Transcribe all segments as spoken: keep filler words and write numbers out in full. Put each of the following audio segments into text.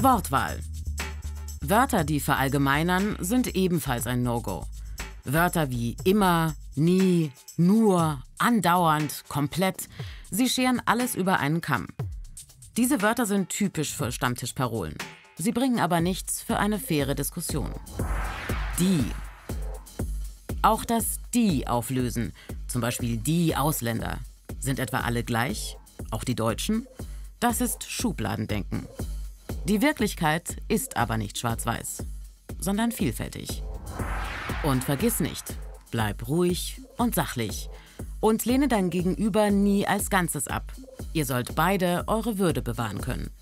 Wortwahl. Wörter, die verallgemeinern, sind ebenfalls ein No-Go. Wörter wie immer, nie, nur, andauernd, komplett, sie scheren alles über einen Kamm. Diese Wörter sind typisch für Stammtischparolen. Sie bringen aber nichts für eine faire Diskussion. Die. Auch das Die auflösen, zum Beispiel die Ausländer. Sind etwa alle gleich? Auch die Deutschen? Das ist Schubladendenken. Die Wirklichkeit ist aber nicht schwarz-weiß, sondern vielfältig. Und vergiss nicht, bleib ruhig und sachlich und lehne dein Gegenüber nie als Ganzes ab. Ihr sollt beide eure Würde bewahren können.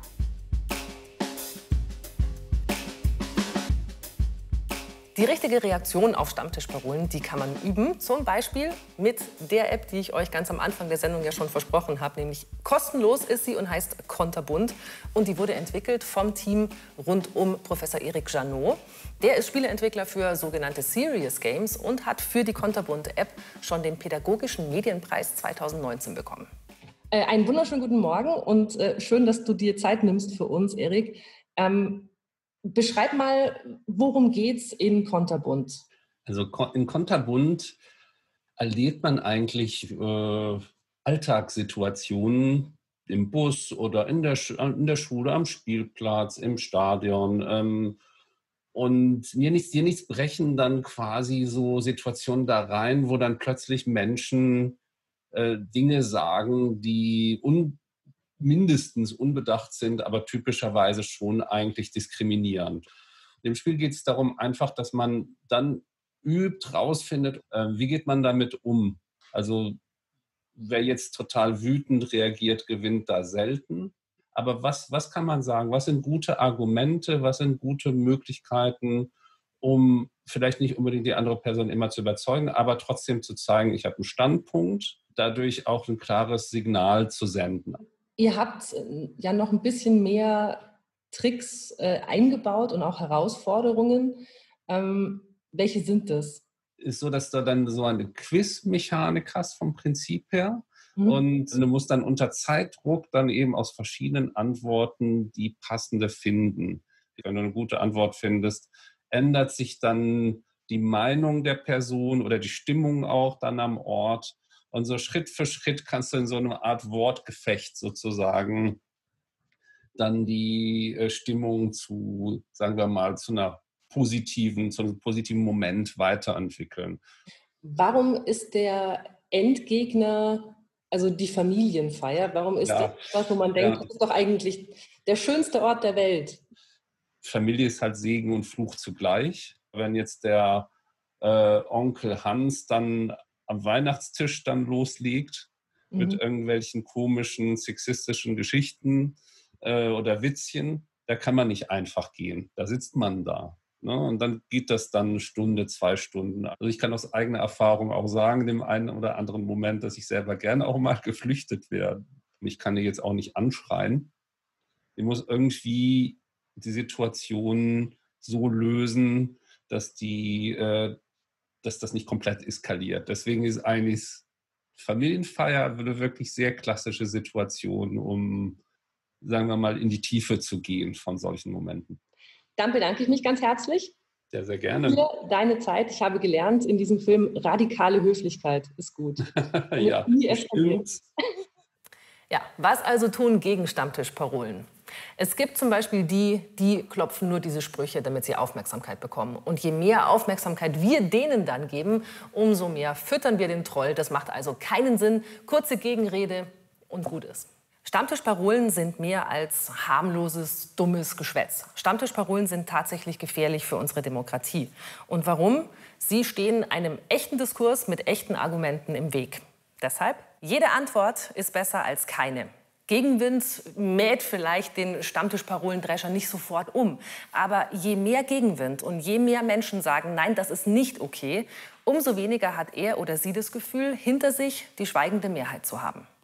Die richtige Reaktion auf Stammtischparolen, die kann man üben. Zum Beispiel mit der App, die ich euch ganz am Anfang der Sendung ja schon versprochen habe. Nämlich kostenlos ist sie und heißt Konterbunt. Und die wurde entwickelt vom Team rund um Professor Eric Janot. Der ist Spieleentwickler für sogenannte Serious Games und hat für die Konterbunt-App schon den Pädagogischen Medienpreis zweitausendneunzehn bekommen. Äh, einen wunderschönen guten Morgen und äh, schön, dass du dir Zeit nimmst für uns, Eric. Ähm, Beschreib mal, worum geht's in Konterbunt? Also in Konterbunt erlebt man eigentlich äh, Alltagssituationen im Bus oder in der, in der Schule, am Spielplatz, im Stadion. Ähm, und mir nichts, dir nichts brechen dann quasi so Situationen da rein, wo dann plötzlich Menschen äh, Dinge sagen, die un mindestens unbedacht sind, aber typischerweise schon eigentlich diskriminierend. Im Spiel geht es darum einfach, dass man dann übt, rausfindet, äh, wie geht man damit um. Also wer jetzt total wütend reagiert, gewinnt da selten. Aber was, was kann man sagen? Was sind gute Argumente? Was sind gute Möglichkeiten, um vielleicht nicht unbedingt die andere Person immer zu überzeugen, aber trotzdem zu zeigen, ich habe einen Standpunkt, dadurch auch ein klares Signal zu senden. Ihr habt ja noch ein bisschen mehr Tricks äh, eingebaut und auch Herausforderungen. Ähm, welche sind das? Ist so, dass du dann so eine Quiz-Mechanik hast vom Prinzip her. Mhm. Und du musst dann unter Zeitdruck dann eben aus verschiedenen Antworten die passende finden. Wenn du eine gute Antwort findest, ändert sich dann die Meinung der Person oder die Stimmung auch dann am Ort. Und so Schritt für Schritt kannst du in so einer Art Wortgefecht sozusagen dann die äh, Stimmung zu, sagen wir mal, zu einer positiven, zu einem positiven Moment weiterentwickeln. Warum ist der Endgegner, also die Familienfeier, warum ist ja. das was, wo man denkt, ja. das ist doch eigentlich der schönste Ort der Welt? Familie ist halt Segen und Fluch zugleich. Wenn jetzt der äh, Onkel Hans dann am Weihnachtstisch dann loslegt mhm. mit irgendwelchen komischen, sexistischen Geschichten äh, oder Witzchen, da kann man nicht einfach gehen. Da sitzt man da. Ne? Und dann geht das dann eine Stunde, zwei Stunden. Also ich kann aus eigener Erfahrung auch sagen, in dem einen oder anderen Moment, dass ich selber gerne auch mal geflüchtet werde. Ich kann die jetzt auch nicht anschreien. Ich muss irgendwie die Situation so lösen, dass die äh, dass das nicht komplett eskaliert. Deswegen ist eigentlich Familienfeier eine wirklich sehr klassische Situation, um, sagen wir mal, in die Tiefe zu gehen von solchen Momenten. Dann bedanke ich mich ganz herzlich. Sehr, sehr gerne. Für deine Zeit. Ich habe gelernt, in diesem Film, radikale Höflichkeit ist gut. Ja, stimmt. Ja, was also tun gegen Stammtischparolen? Es gibt zum Beispiel die, die klopfen nur diese Sprüche, damit sie Aufmerksamkeit bekommen. Und je mehr Aufmerksamkeit wir denen dann geben, umso mehr füttern wir den Troll. Das macht also keinen Sinn. Kurze Gegenrede und gut ist. Stammtischparolen sind mehr als harmloses, dummes Geschwätz. Stammtischparolen sind tatsächlich gefährlich für unsere Demokratie. Und warum? Sie stehen einem echten Diskurs mit echten Argumenten im Weg. Deshalb, jede Antwort ist besser als keine. Gegenwind mäht vielleicht den Stammtischparolendrescher nicht sofort um. Aber je mehr Gegenwind und je mehr Menschen sagen, nein, das ist nicht okay, umso weniger hat er oder sie das Gefühl, hinter sich die schweigende Mehrheit zu haben.